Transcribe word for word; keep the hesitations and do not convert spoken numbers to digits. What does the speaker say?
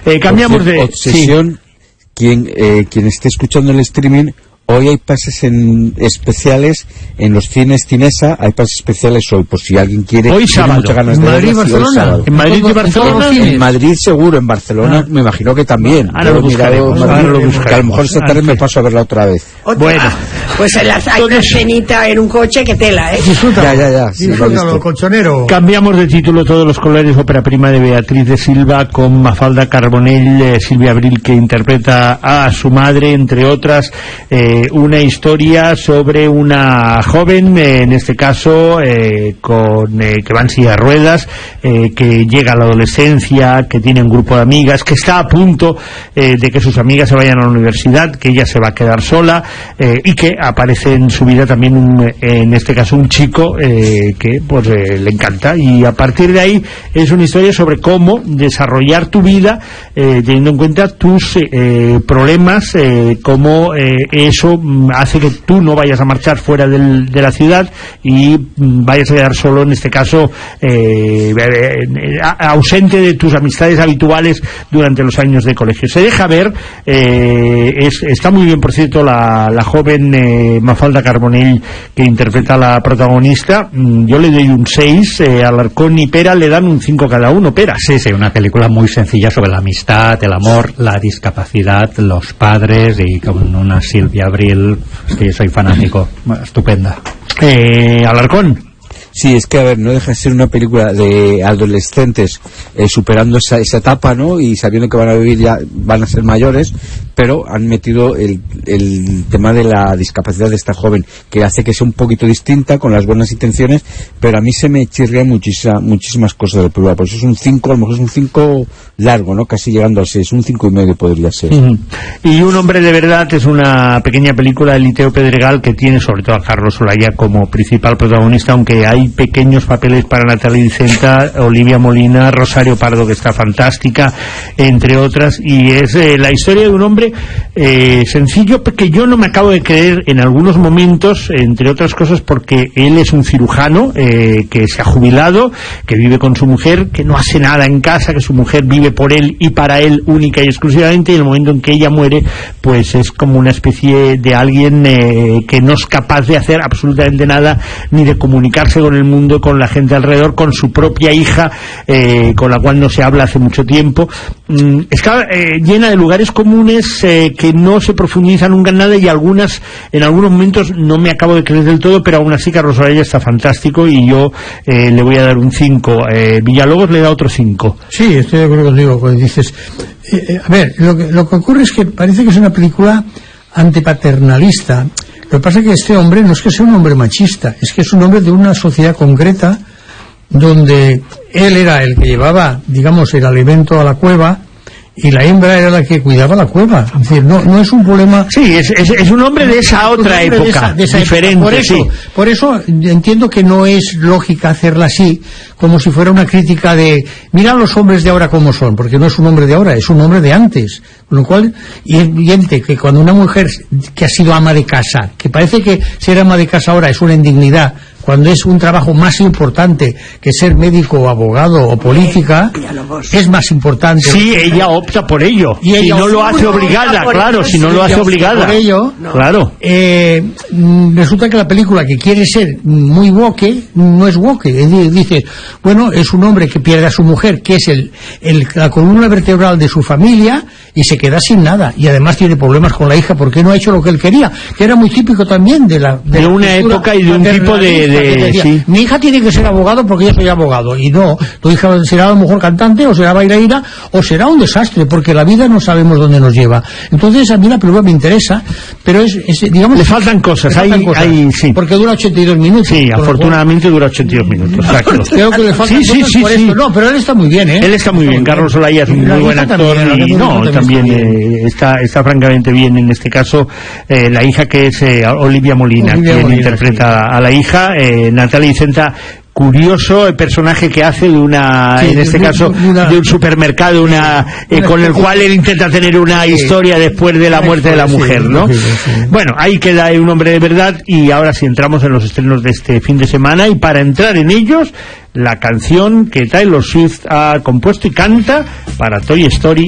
Eh, cambiamos cierto, de... Obsesión, sí. quien, eh, quien esté escuchando el streaming... Hoy hay pases en especiales en los cines Cinesa, hay pases especiales hoy, por si alguien quiere. Hoy sábado. Muchas ganas ¿En de Madrid, verlas, Barcelona? ¿En Madrid y Barcelona? En Madrid seguro, en Barcelona ah. me imagino que también. Ahora lo buscaremos, ahora lo buscaremos. Que a lo mejor esta tarde me paso a verla otra vez. ¿Otra? Bueno. Pues en la, hay una cenita en un coche que tela, ¿eh? Ya, ya, ya. Sí, disfrútalo, colchonero. Cambiamos de título. Todos los colores, ópera prima de Beatriz de Silva, con Mafalda Carbonell, eh, Silvia Abril, que interpreta a su madre, entre otras, eh, una historia sobre una joven, eh, en este caso eh, con eh, que va en silla de ruedas, eh, que llega a la adolescencia, que tiene un grupo de amigas, que está a punto eh, de que sus amigas se vayan a la universidad, que ella se va a quedar sola, eh, y que aparece en su vida también un, en este caso un chico eh, que pues eh, le encanta, y a partir de ahí es una historia sobre cómo desarrollar tu vida eh, teniendo en cuenta tus eh, problemas, eh, cómo eh, eso hace que tú no vayas a marchar fuera del, de la ciudad y vayas a quedar solo, en este caso eh, eh, ausente de tus amistades habituales durante los años de colegio. Se deja ver, eh, es, está muy bien, por cierto, la, la joven eh, Mafalda Carbonell, que interpreta a la protagonista. Yo le doy un seis, eh, Alarcón y Pera le dan un cinco cada uno. Pera. Sí, sí, una película muy sencilla sobre la amistad, el amor, la discapacidad, los padres, y con una Silvia Abril, que soy fanático, estupenda. Eh, Alarcón. Sí, es que, a ver, no deja de ser una película de adolescentes eh, superando esa, esa etapa, ¿no? Y sabiendo que van a vivir, ya van a ser mayores, pero han metido el, el tema de la discapacidad de esta joven, que hace que sea un poquito distinta, con las buenas intenciones, pero a mí se me chirrían muchísima, muchísimas cosas de la película. Por eso es un cinco, a lo mejor es un cinco largo, ¿no? Casi llegando al seis, un cinco y medio podría ser. Uh-huh. Y Un hombre de verdad es una pequeña película de Liteo Pedregal, que tiene sobre todo a Carlos Olaya como principal protagonista, aunque hay pequeños papeles para Natalia Dicenta, Olivia Molina, Rosario Pardo, que está fantástica, entre otras, y es eh, la historia de un hombre eh, sencillo, que yo no me acabo de creer en algunos momentos, entre otras cosas porque él es un cirujano eh, que se ha jubilado, que vive con su mujer, que no hace nada en casa, que su mujer vive por él y para él única y exclusivamente, y en el momento en que ella muere, pues es como una especie de alguien eh, que no es capaz de hacer absolutamente nada, ni de comunicarse con el mundo, con la gente alrededor, con su propia hija, eh, con la cual no se habla hace mucho tiempo. Mm, está eh, llena de lugares comunes eh, que no se profundiza nunca en nada, y algunas, en algunos momentos no me acabo de creer del todo, pero aún así Carlos Olaya está fantástico, y yo eh, le voy a dar un cinco. eh, Villalobos le da otro cinco. Sí, estoy de acuerdo contigo cuando dices eh, eh, a ver, lo que, lo que ocurre es que parece que es una película antipaternalista. Lo que pasa es que este hombre no es que sea un hombre machista, es que es un hombre de una sociedad concreta donde él era el que llevaba, digamos, el alimento a la cueva, y la hembra era la que cuidaba la cueva. Es decir, no, no es un problema... Sí, es, es, es un hombre de esa otra época, de esa, de esa diferente, época. Por eso, sí. Por eso entiendo que no es lógica hacerla así, como si fuera una crítica de, mira los hombres de ahora cómo son, porque no es un hombre de ahora, es un hombre de antes. Con lo cual, y es evidente que cuando una mujer que ha sido ama de casa, que parece que ser ama de casa ahora es una indignidad, cuando es un trabajo más importante que ser médico o abogado o política, es más importante. Sí, ella opta por ello, y ella no lo hace obligada, claro, si no lo hace obligada. Por ello, no. Claro. Eh, resulta que la película, que quiere ser muy woke, no es woke. Dice, bueno, es un hombre que pierde a su mujer, que es el, el la columna vertebral de su familia, y se queda sin nada, y además tiene problemas con la hija porque no ha hecho lo que él quería, que era muy típico también de la de, de la una época y de un tipo de, de decía, sí. Mi hija tiene que ser abogado porque yo soy abogado, y no, tu hija será a lo mejor cantante, o será bailarina, o será un desastre, porque la vida no sabemos dónde nos lleva. Entonces a mí la película me interesa, pero es, es digamos, le faltan cosas, le faltan hay, cosas hay, sí. porque dura ochenta y dos minutos. Sí, afortunadamente dura ochenta y dos minutos. Exacto. Creo que le faltan sí, cosas sí, por sí, esto. Sí. No, pero él está muy bien, ¿eh? Él está muy bien, Carlos Olaya es un muy buen actor, y no, también eh, está, está francamente bien en este caso. Eh, la hija, que es eh, Olivia Molina, Olivia quien Molina, interpreta sí. a la hija, eh, Natalia Dicenta, curioso el personaje que hace de una, sí, en este de, caso, de, una, de un supermercado, una, eh, con el cual él intenta tener una sí. historia después de la muerte de la mujer, sí, ¿no? Sí, sí. Bueno, ahí queda Un hombre de verdad, y ahora sí entramos en los estrenos de este fin de semana, y para entrar en ellos, la canción que Taylor Swift ha compuesto y canta para Toy Story